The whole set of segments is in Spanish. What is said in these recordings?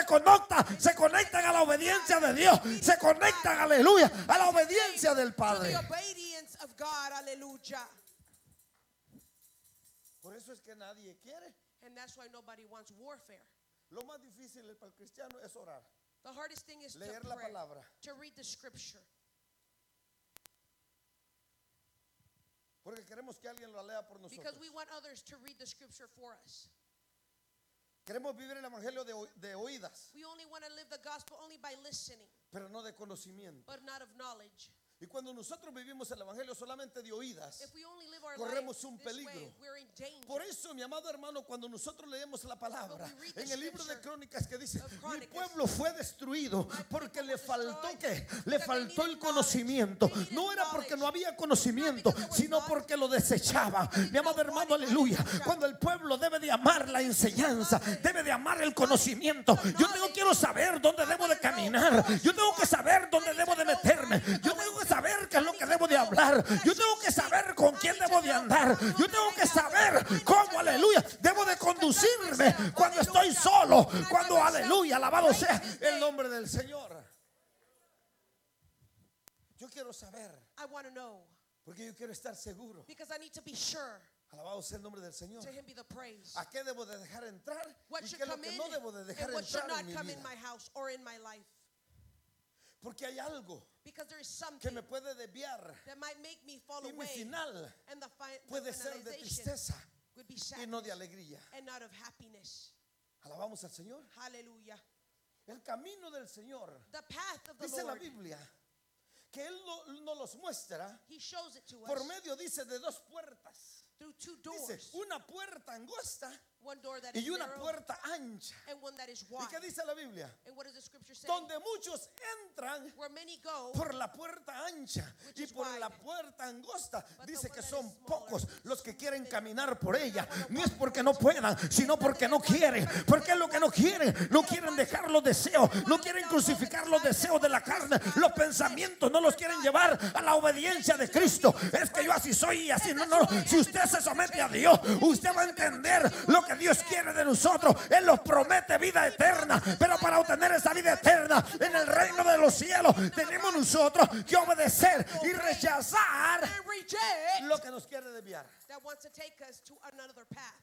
conectan a la obediencia de Dios, se conectan, aleluya, a la obediencia del Padre. Por eso es que nadie quiere. And that's why nobody wants warfare. Lo más difícil para el cristiano es orar, The hardest thing is leer to la pray, palabra. to read the scripture. Porque queremos que alguien lo lea por nosotros. Because we want others to read the scripture for us. Queremos vivir el evangelio de oídas, We only want to live the gospel only by listening, pero no de conocimiento. but not of knowledge. Y cuando nosotros vivimos el evangelio solamente de oídas, If we only live our corremos life un this way, peligro. we're in danger. Por eso, mi amado hermano, cuando nosotros leemos la palabra When we read the en el libro de scripture Crónicas que dice, of mi Chronicles, pueblo fue destruido porque le faltó ¿qué? Le because faltó they el needed conocimiento. knowledge. They No needed era porque no knowledge. había conocimiento, Not because there was sino knowledge. porque lo desechaban. Mi amado not hermano, want it. aleluya. Cuando el pueblo debe de amar la enseñanza, debe de amar el conocimiento. Yo quiero saber dónde debo de caminar. Yo tengo que saber dónde debo de meterme. Yo tengo que saber qué es lo que debo de hablar. Yo tengo que saber con quién debo de andar. Yo tengo que saber cómo, aleluya, debo de conducirme cuando estoy solo. Cuando, aleluya, alabado sea el nombre del Señor. Yo quiero saber, I want to know, porque yo quiero estar seguro. because I need to be sure. Alabado sea el nombre del Señor. To him be the praise. ¿A qué debo de dejar entrar? What ¿Y should qué es lo come que in no debo de dejar and what should entrar en not mi come in vida? my house or in my life. Porque hay algo Because there is que something me puede desviar that might make me fall y mi away, final and the puede ser de finalization tristeza would be y no de sadness alegría. and not of happiness. Alabamos al Señor. Hallelujah. El camino del Señor, The path of the dice la Lord, Biblia, que Él nos los muestra He shows it to por us medio, dice, de dos puertas. through two Dice, doors. una puerta angosta One door that is y una narrow puerta ancha. and one that is ¿Y wide. qué dice la Biblia? And what does the scripture say? Donde muchos entran Where many go, por la puerta ancha Which y is por wide. la puerta angosta. But the Dice one que that son is smaller, pocos los que quieren they caminar por ella. wanna No walk es porque through no it. puedan, sino porque no quieren. Porque es lo que no quieren. No quieren dejar los deseos. No quieren crucificar los deseos de la carne. Los pensamientos no los quieren llevar a la obediencia de Cristo. Es que yo así soy y así no. Si usted se somete a Dios, usted va a entender lo que Dios quiere de nosotros. Él nos promete vida eterna, pero para obtener esa vida eterna en el reino de los cielos tenemos nosotros que obedecer y rechazar and reject lo que nos quiere desviar. that wants to take us to another path.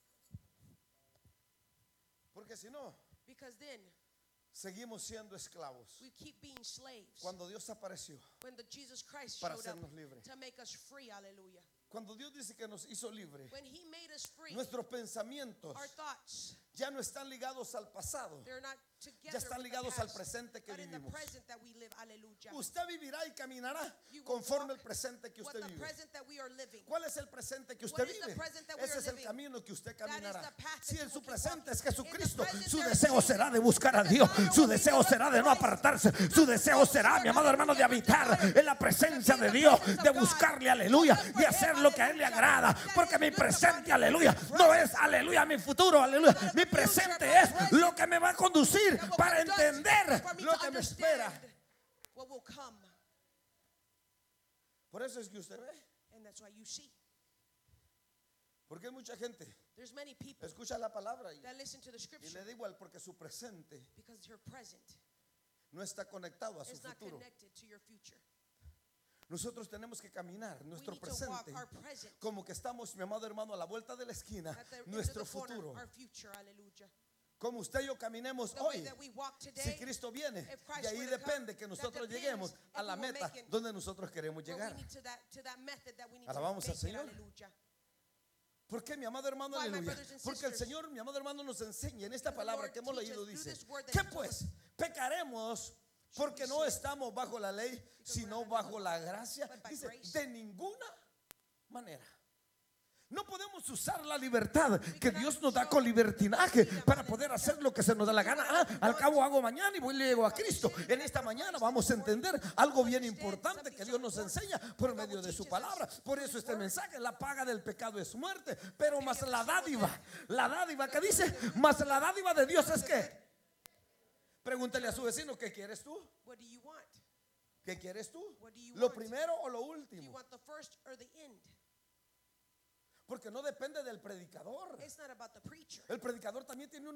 Porque si no, Because then seguimos siendo esclavos. we keep being slaves. Cuando Dios apareció, When the Jesus Christ para showed up hacernos libres. to make us free, hallelujah. Cuando Dios dice que nos hizo libres, When He made us free, nuestros pensamientos our thoughts, ya no están ligados al pasado, they're not together ya están with the ligados al past, presente que but in the vivimos. present that we live, hallelujah. Usted vivirá y caminará You will conforme walk el presente que What usted the vive. present that we are living. ¿Cuál es el presente que usted What is the vive? present that we Ese are es el living? camino que usted That is caminará. the path that Si you en su will keep presente es walking. Jesucristo, In the present su there is deseo Jesus. será de buscar a The Dios. desire Su will be deseo to será love de no Christ. apartarse. Su deseo será, mi amado hermano, de habitar en la presencia de Dios, de buscarle, aleluya, de hacer lo que a Él le agrada. Porque mi presente, aleluya, no es, aleluya, mi futuro, aleluya. Mi presente es lo que me va a conducir para entender For me lo to que me understand espera. what will come. Por eso es que usted ve, And that's why you see. porque hay mucha gente There's many people escucha la palabra y that listen to the le scripture da igual porque su presente because your present no está conectado a su is not futuro. connected to your future. Nosotros tenemos que caminar We nuestro need to walk presente our present como que estamos, mi amado hermano, a la vuelta de la esquina, at the end of nuestro the corner, futuro. our future, hallelujah. Como usted y yo caminemos The way hoy. that we walk Si today, Cristo viene, if Christ de ahí were to come, depende que that nosotros depends lleguemos a if la we will meta make it donde nosotros queremos where llegar. we need to that method that we need Alabamos to al make it, Señor. hallelujah. ¿Por qué, mi amado hermano? Why, my Aleluya. brothers and Porque el sisters? Señor, mi amado hermano, nos enseña en esta Because the palabra Lord que hemos teaches leído. through Dice, this word that ¿qué He told pues? us? ¿Pecaremos porque no estamos bajo la ley, sino bajo la gracia? But by Dice, grace. de ninguna manera. No podemos usar la libertad que Dios nos da con libertinaje para poder hacer lo que se nos da la gana. Al cabo hago mañana y voy y le llego a Cristo. En esta mañana vamos a entender algo bien importante que Dios nos enseña por medio de su palabra. Por eso este mensaje, la paga del pecado es muerte, pero más la dádiva que dice, más la dádiva de Dios es que, pregúntale a su vecino, ¿qué quieres tú? What do you want? ¿Qué quieres tú? What do you ¿Lo want? primero o lo Do you último? want the first or the end? Porque no depende del predicador. It's not about the preacher. El predicador también tiene un